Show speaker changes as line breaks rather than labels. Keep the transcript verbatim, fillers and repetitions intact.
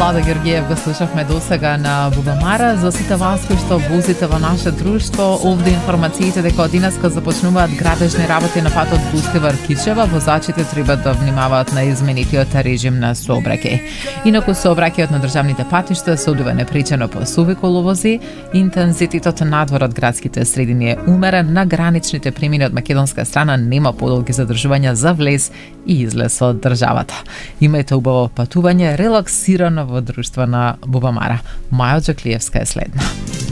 Владо Георгиев го слушавме досега на Бубамара. За сите вас кои што возите во наше друштво, овде информациите дека од денеска започнуваат градежни работи на патот Бустивар Кичева, возачите треба да внимаваат на изменетиот режим на сообраќај. Инаку сообраќајот на државните патишта се одвива непречено по суви коловози, интензитетот надвор од градските средини е умерен, на граничните премини од македонска страна нема подолги задржувања за влез и излез од државата. Имајте убаво патување, релаксирано во друштво на Бубамара. Маја Джаклиевска е следна.